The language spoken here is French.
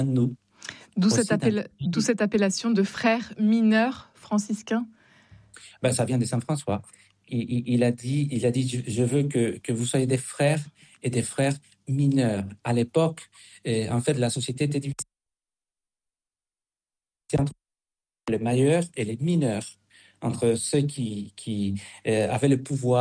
nous. D'où Aussi cette appellation de frères mineurs franciscains. Ça vient de Saint François. Il a dit, je veux que vous soyez des frères et des frères mineurs. À l'époque, en fait, la société était divisée entre les majeurs et les mineurs, entre ceux qui avaient le pouvoir